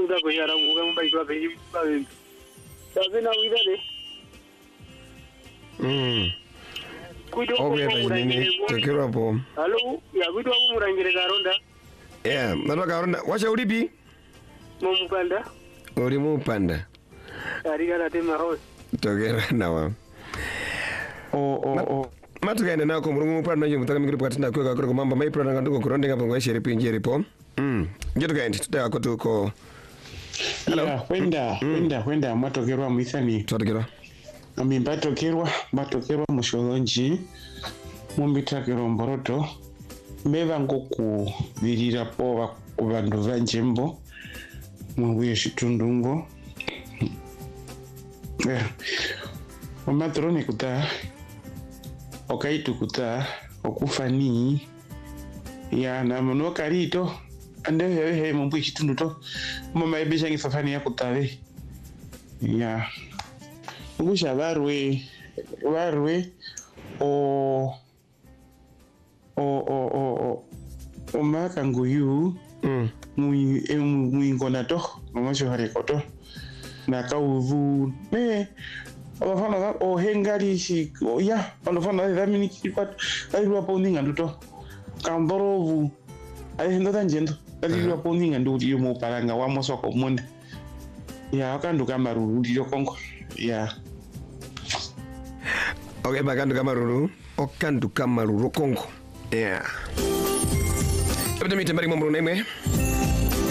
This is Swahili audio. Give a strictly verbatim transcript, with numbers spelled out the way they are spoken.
suda ko yara mu ga mbai ko be ba be sabe na wida de mm kudo ko murangire tokero hapo. Halo ya kudo ko murangire garonda yeah nalo garonda wacha ulipi mo mupanda uri mupanda ari gara tema hos tokero nawa o o o matukaenda nako murungu mupanda nje mutaka mikiri pakati ndakwe kakoro ko mamba maipro nanga nduko kuronde ngapo ngweshere pinjeri po mm ngeto kaendi tutaya ko tuko hello yeah, wenda mm. wenda wenda matokerwa muithani tatokerwa ami batokerwa batokerwa musholonji mumbitakero mboroto mbeva ngoku virira po vandu vanjembo mwe shitundungo yeah omatroni kuta okaitu kuta okufani ya na mono karito ande he he mumbu chitundu to mama ebisha ngisafani ya kutave ya ngusha barwe barwe o o o o o maka nguyu mm mui mui ngona to mama hare koto na kauvu me abafana o hengari shi ya abafana dhamini kipat alirwa poninga nduto kamborovu alihendo tanjendo alirwa poninga nduti yo mopalanga wa mosoko monde ya akanduka maruru ndiyo kongo ya okay bakanduka maruru okanduka maruru kongo yeah ebde mitembari mo mrune mwe